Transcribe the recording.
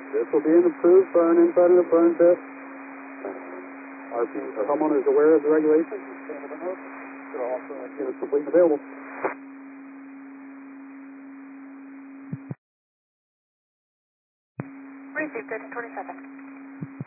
This will be an approved burn inside of the burn pit. Our homeowner is aware of the regulations. It's complete and available. Received, 1327.